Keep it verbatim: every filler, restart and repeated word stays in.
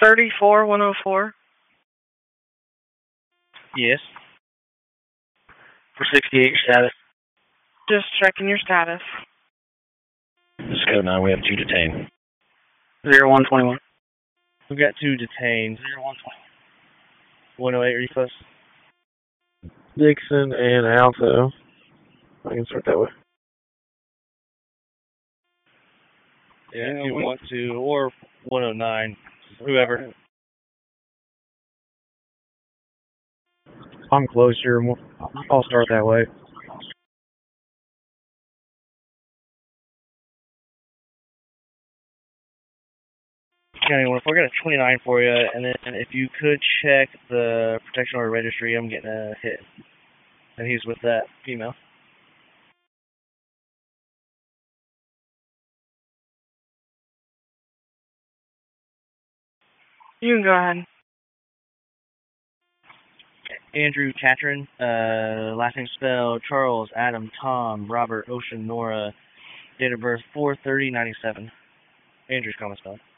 thirty-four one oh four. Yes. For sixty-eight status. Just checking your status. Scout nine, we have two detained. Zero one twenty-one. We've got two detained. Zero one twenty. one oh eight, are you close? Dixon and Alto. I can start that way. Yeah, if you want to, or one oh nine, whoever. I'm closer. I'll start that way. County one, we're got a twenty-nine for you, and then if you could check the protection order registry, I'm getting a hit. And he's with that female. You can go ahead. Andrew Catron, uh, last name spelled Charles, Adam, Tom, Robert, Ocean, Nora, date of birth four thirty ninety-seven. Andrew's common spell.